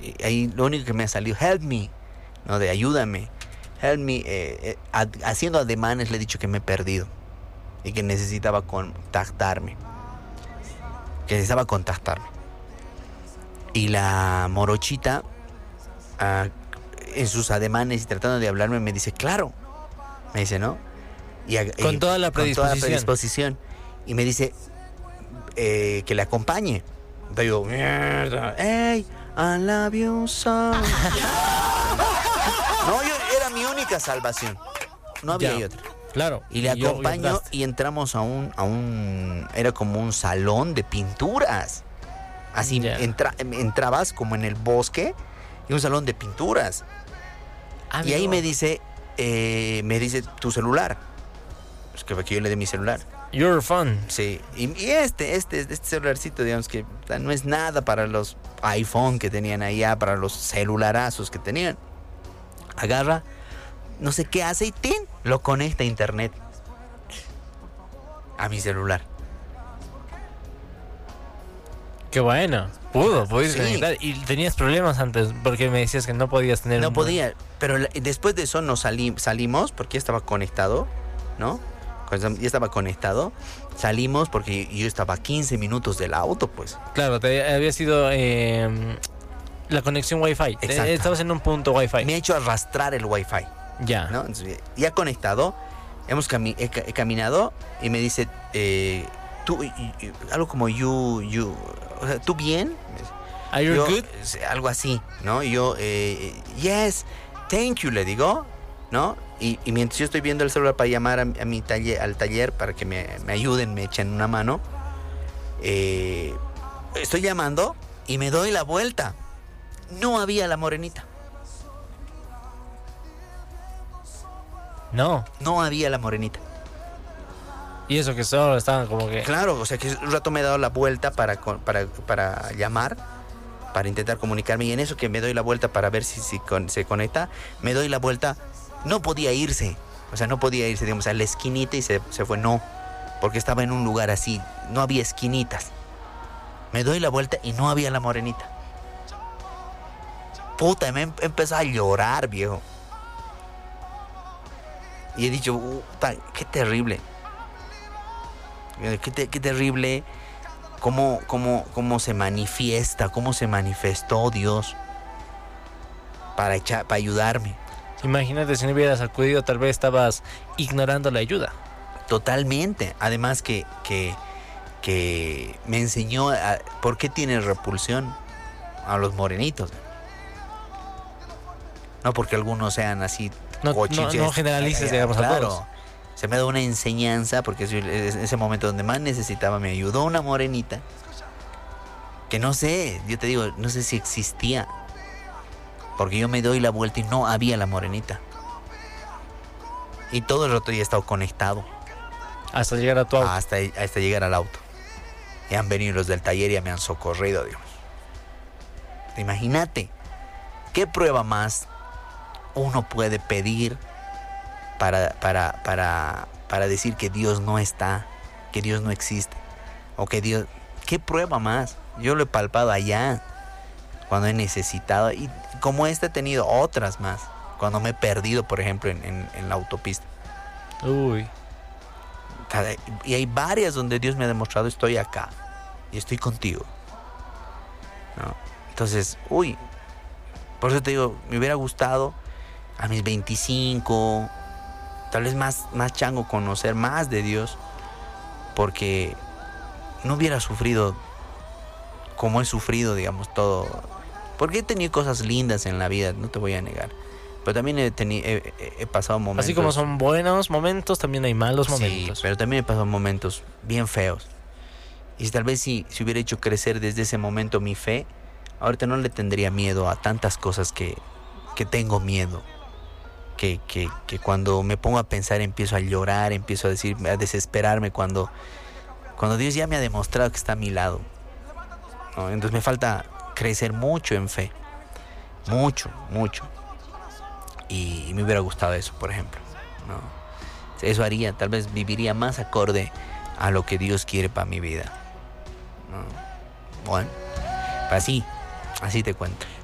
ahí lo único que me ha salido, help me, ¿no? De ayúdame, help me. Haciendo ademanes le he dicho que me he perdido y que necesitaba contactarme. Y la morochita, en sus ademanes y tratando de hablarme, me dice, claro. Me dice, ¿no? Con toda la predisposición. Y me dice que le acompañe. Entonces digo, mierda. Hey, I love you so. No, era mi única salvación. No había otra. Claro. Y le acompaño y entramos a un era como un salón de pinturas. Así entrabas como en el bosque y un salón de pinturas. Y ahí me dice tu celular. Es que yo le dé mi celular. Your phone. Sí. Y este celularcito, digamos que no es nada para los iPhone que tenían allá, para los celularazos que tenían. Agarra, no sé qué hace y ¡tin! Lo conecta a internet. A mi celular. Qué bueno. Pudiste conectar. Y tenías problemas antes porque me decías que no podías tener. No podía, pero después de eso nos salimos porque ya estaba conectado, ¿no? Ya estaba conectado. Salimos porque yo estaba a 15 minutos del auto, pues. Claro, había sido la conexión Wi-Fi. Estabas en un punto Wi-Fi. Me ha hecho arrastrar el Wi-Fi. Ya. ¿No? Entonces, ya conectado, he caminado y me dice, tú, algo como you, o sea, ¿tú bien? Are you good? Algo así, ¿no? Y yo, yes, thank you, le digo, ¿no? Y mientras yo estoy viendo el celular para llamar a mi al taller para que me ayuden, me echen una mano, estoy llamando y me doy la vuelta. No había la morenita. No había la morenita. Y eso que solo estaban como que... Claro, o sea que un rato me he dado la vuelta para llamar, para intentar comunicarme, y en eso que me doy la vuelta para ver si se conecta, me doy la vuelta, no podía irse, digamos, a la esquinita y se fue, no, porque estaba en un lugar así, no había esquinitas. Me doy la vuelta y no había la morenita. Puta, me empezó a llorar, viejo. Y he dicho, qué terrible. Qué terrible cómo se manifiesta, cómo se manifestó Dios para ayudarme. Imagínate si no hubieras acudido, tal vez estabas ignorando la ayuda. Totalmente. Además que me enseñó por qué tiene repulsión a los morenitos. No porque algunos sean así cochiches. No generalices, digamos, claro, a todos. Se me da una enseñanza porque en ese momento donde más necesitaba me ayudó una morenita que no sé, yo te digo, no sé si existía, porque yo me doy la vuelta y no había la morenita. Y todo el rato ya he estado conectado. Hasta llegar a tu auto. Hasta llegar al auto. Y han venido los del taller y ya me han socorrido, Dios. Imagínate, ¿qué prueba más uno puede pedir para decir que Dios no está, que Dios no existe? O que Dios... ¿Qué prueba más? Yo lo he palpado allá, cuando he necesitado. Y como he tenido otras más. Cuando me he perdido, por ejemplo, en la autopista. Uy. Y hay varias donde Dios me ha demostrado, estoy acá. Y estoy contigo. ¿No? Entonces, por eso te digo, me hubiera gustado a mis 25, tal vez más chango, conocer más de Dios, porque no hubiera sufrido como he sufrido, digamos, todo. Porque he tenido cosas lindas en la vida, no te voy a negar, pero también he pasado momentos. Así como son buenos momentos, también hay malos momentos. Sí, pero también he pasado momentos bien feos. Y tal vez si hubiera hecho crecer desde ese momento mi fe, ahorita no le tendría miedo a tantas cosas que tengo miedo. Que cuando me pongo a pensar empiezo a llorar, empiezo a desesperarme cuando Dios ya me ha demostrado que está a mi lado, ¿no? Entonces me falta crecer mucho en fe, mucho. Y me hubiera gustado eso, por ejemplo, ¿no? Eso haría, tal vez viviría más acorde a lo que Dios quiere para mi vida, ¿no? Bueno, así te cuento.